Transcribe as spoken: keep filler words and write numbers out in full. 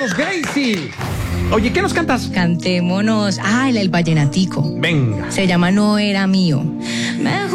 Cantémonos, Gracie. Oye, ¿qué nos cantas? Cantémonos. Ah, el, el vallenatico. Venga. Se llama No Era Mío. Me